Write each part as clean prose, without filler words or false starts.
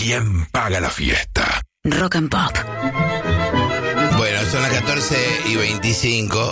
¿Quién paga la fiesta? Rock and Pop. Bueno, son las 14:25.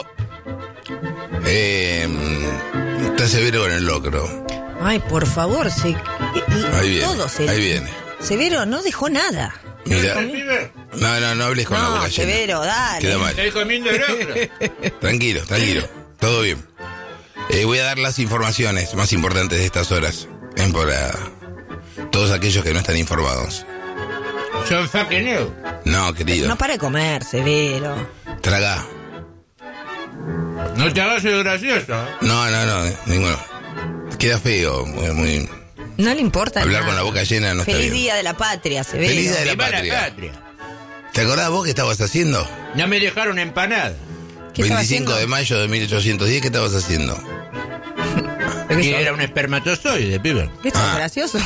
Está Severo con el locro. Ay, por favor, Ahí viene, todo ahí viene. Severo no dejó nada. Mira. No hables con la boca llena. Severo, dale. Queda mal. Estoy comiendo el locro. Tranquilo. Todo bien. Voy a dar las informaciones más importantes de estas horas. Para todos aquellos que no están informados. Son fucking new. No, querido. No para de comer, Severo. Tragá. No te hagas el gracioso. No, ninguno. Queda feo. Muy... No le importa Hablar nada. con la boca llena no está Feliz bien. Día de la Patria, Severo. Feliz Día de la Viva Patria. la patria. ¿Te acordás vos qué estabas haciendo? No me dejaron empanada. ¿Qué estaba 25 haciendo? de mayo de 1810, ¿qué estabas haciendo? Y era un espermatozoide, pibe. ¿Qué estás gracioso?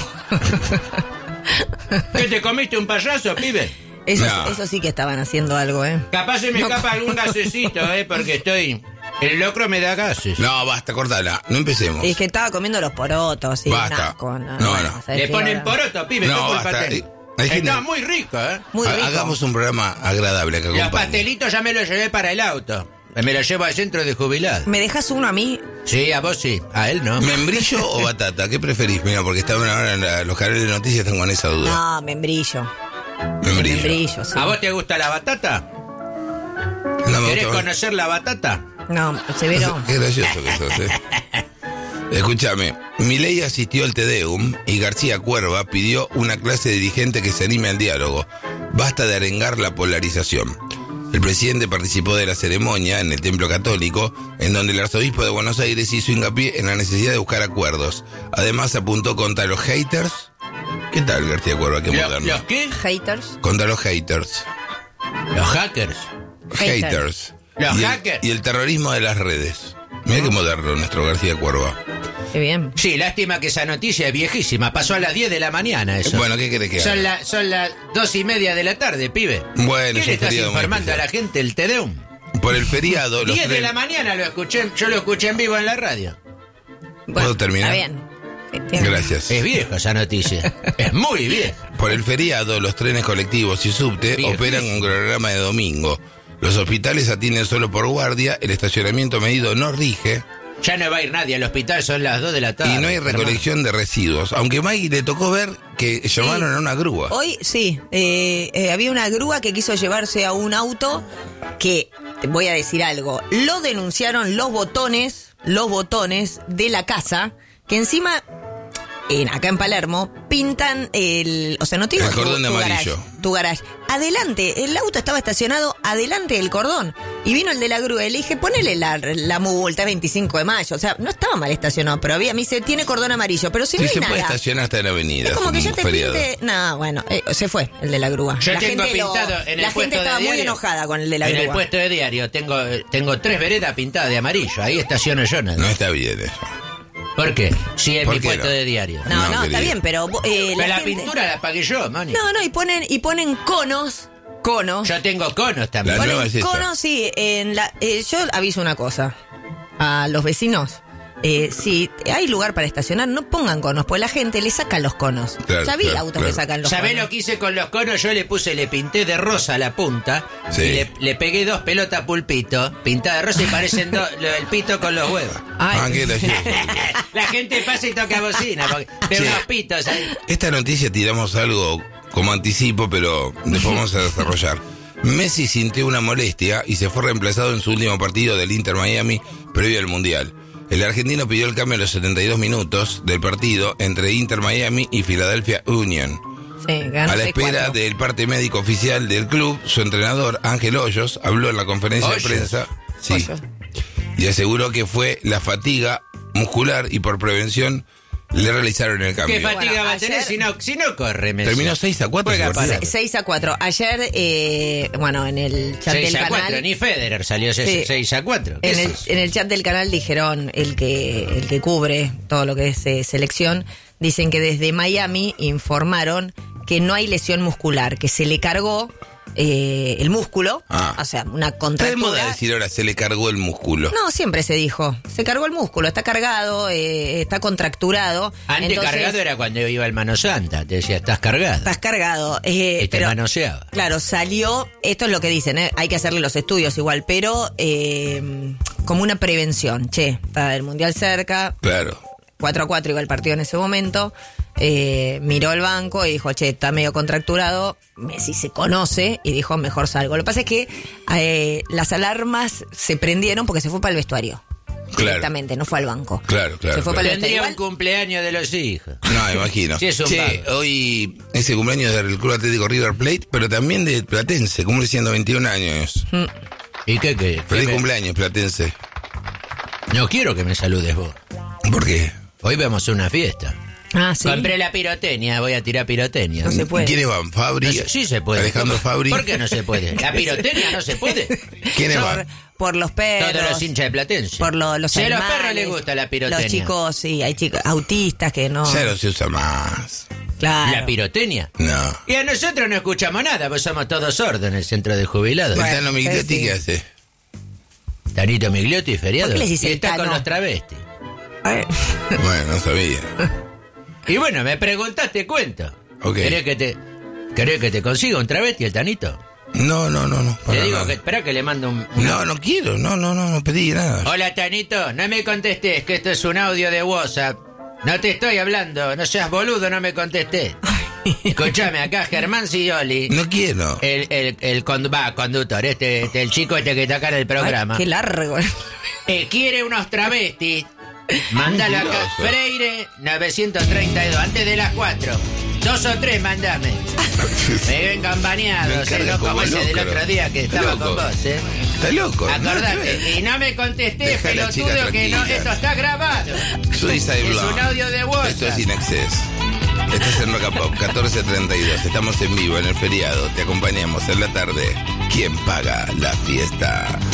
¿Qué te comiste un payaso, pibe? Eso sí que estaban haciendo algo, ¿eh? Capaz se me escapa algún gasecito, porque estoy... El locro me da gases. No, basta, cortala. No empecemos. Es que estaba comiendo los porotos, sí. Basta. un asco, No. ¿sabes Le qué? ponen Ahora- poroto, pibe. No, ¿qué culpa basta. tenés? Hay gente- Está muy rico, Muy rico. Hagamos un programa agradable acá. Los acompañe. pastelitos ya me los llevé para el auto. Me los llevo al centro de jubilado. ¿Me dejas uno a mí? Sí, a vos sí. A él no. ¿Membrillo o batata? ¿Qué preferís? Mira, porque estaban ahora en los canales de noticias, están con esa duda. No, membrillo. Membrillo. Membrillo, sí. ¿A vos te gusta la batata? No me ¿Querés gusta- conocer la batata? No, Severo. Qué gracioso que sos, Escúchame, Milei asistió al Te Deum y García Cuerva pidió una clase dirigente que se anime al diálogo. Basta de arengar la polarización. El presidente participó de la ceremonia en el Templo Católico, en donde el arzobispo de Buenos Aires hizo hincapié en la necesidad de buscar acuerdos. Además apuntó contra los haters. ¿Qué tal, García Cuerva? Qué moderno. ¿Los qué? Haters. Contra los haters. Los hackers. Haters. Los Y el- hackers. Y el terrorismo de las redes. Mira qué moderno nuestro García Cuerva. Qué bien. Sí, lástima que esa noticia es viejísima. Pasó a las 10 de la mañana eso. Bueno, ¿qué querés que haga? Son las 2:30 de la tarde, pibe. Bueno, ¿Qué es le un estás feriado muy informando a la especial. gente el Te Deum? Por el feriado, los 10 de tren- la mañana lo escuché, yo lo escuché en vivo en la radio. ¿Puedo terminar? Está bien. Entiendo. Gracias. Es vieja esa noticia. Es muy vieja. Por el feriado, los trenes colectivos y subte Bien. operan con programa de domingo. Los hospitales atienden solo por guardia, el estacionamiento medido no rige Ya no va a ir nadie al hospital, son las 2 de la tarde. y no hay recolección de residuos. Aunque Maggie le tocó ver que llamaron a una grúa. Hoy sí, había una grúa que quiso llevarse a un auto que, te voy a decir algo, lo denunciaron los botones de la casa, que encima, acá en Palermo, pintan o sea, no te digo El cordón de amarillo. Tu garage. Adelante, el auto estaba estacionado adelante del cordón. Y vino el de la grúa y le dije, ponele la multa, 25 de mayo. O sea, no estaba mal estacionado, pero me dice, tiene cordón amarillo. Pero si Sí, no hay se nada. puede estacionar hasta en la avenida. Es como que un ya te feriado. pinte... No, bueno, se fue el de la grúa. Yo la tengo gente pintado en el la puesto gente de estaba muy diario. enojada con el de la En grúa. el puesto de diario tengo 3 veredas pintadas de amarillo. Ahí estaciono yo nada. No está bien eso. ¿Por qué? Sí, es ¿Por mi qué puesto no? de diario. No, No, está querido. bien, pero... Pero la gente- pintura la pagué yo, Moni. No, y ponen conos. Yo tengo conos también. La Ponen nueva es esta. conos, sí. Yo aviso una cosa a los vecinos. Si hay lugar para estacionar, no pongan conos, pues la gente le saca los conos. Claro, ya vi claro, autos claro. que sacan los ¿Sabés conos. lo que hice con los conos? Yo le pinté de rosa la punta. Sí. Y le pegué 2 pelotas pulpito pintadas de rosa y parecen el pito con los huevos. Ah, qué gracioso. La gente pasa y toca bocina. Porque ve Sí. unos pitos ahí. Esta noticia tiramos algo como anticipo, pero después vamos a desarrollar. Messi sintió una molestia y se fue reemplazado en su último partido del Inter Miami previo al Mundial. El argentino pidió el cambio a los 72 minutos del partido entre Inter Miami y Philadelphia Union. Sí, ganó A la 6-4. espera del parte médico oficial del club, su entrenador Ángel Hoyos habló en la conferencia Hoyos. de prensa Hoyos. y aseguró que fue la fatiga muscular y por prevención le realizaron el cambio. ¿Qué fatiga Bueno, va a tener ayer- si no corre, Messi? Terminó 6-4. Juega ese partido. para- 6-4. Ayer, en el chat 6 del a 4, canal... ni Federer salió Sí. 6 a 4. ¿Qué En es el, eso? en el chat del canal dijeron, el que cubre todo lo que es selección, dicen que desde Miami informaron que no hay lesión muscular, que se le cargó el músculo, Ah. o sea, una Está de contractura. moda decir ahora se le cargó el músculo. No, siempre se dijo. Se cargó el músculo, está cargado, está contracturado. Antes Entonces, cargado era cuando iba el Mano Santa. Te decía, estás cargado. Estás cargado. Y te pero, manoseaba. claro, salió, esto es lo que dicen, hay que hacerle los estudios igual, pero como una prevención. Che, está el Mundial cerca, Claro. 4-4 iba el partido en ese momento, miró el banco y dijo, che, está medio contracturado, Messi se conoce y dijo, mejor salgo. Lo que pasa es que las alarmas se prendieron porque se fue para el vestuario. Claro. Directamente, no fue al banco. Claro, claro, Se fue claro. para el Tendría vestuario. un cumpleaños de los hijos. No, imagino. Sí, es un Che, vago. hoy es el cumpleaños del Club Atlético River Plate, pero también de Platense, cumple 121 años. ¿Y qué? Feliz qué- cumpleaños, Platense. No quiero que me saludes vos. ¿Por qué? Hoy vamos a una fiesta. Ah, sí. Compré la pirotecnia, voy a tirar pirotecnia. No se puede. ¿Quiénes van? Fabri. No sé, sí se puede. Alejandro ¿Cómo? Fabri. ¿Por qué no se puede? ¿La pirotecnia no se puede? ¿Quiénes por, van? por los perros. Todos los hinchas de Platense. Por los Si a los animales, perros les gusta la pirotecnia. Los chicos, sí, hay chicos autistas que no. Ya no se usa más. Claro. ¿La pirotecnia? No. Y a nosotros no escuchamos nada, pues somos todos sordos en el centro de jubilados. ¿El Bueno, Tano Migliotti sí. qué hace? Tanito Migliotti, feriado. ¿Por qué le decís Y el está con Tano? los travestis. Ay. Bueno, no sabía. Y bueno, me preguntaste, cuento. Ok. ¿Querés que te consiga un travesti, el Tanito? No. Le para digo nada. que espera que le mando un... No quiero. No pedí nada. Hola, Tanito, no me contestes, que esto es un audio de WhatsApp. No te estoy hablando, no seas boludo, no me contestés. Escúchame, acá Germán Scioli, No quiero. el conductor, el chico que está acá en el programa, Ay, qué largo. quiere unos travestis. Mándalo acá, Mentiroso. Freire 932, antes de las 4. 2 o 3, mandame. Me vengan baneados, Me encarga no como como ese del loco. otro día que estaba Loco. con vos, Está loco. Acordate, y no me contestés, Deja a la chica pelotudo, que no, tranquila. esto está grabado. Suicide Es Blonde. un audio de WhatsApp. Esto es In Excess. Esto es en Rock and Pop 14:32. Estamos en vivo en el feriado. Te acompañamos en la tarde. ¿Quién paga la fiesta?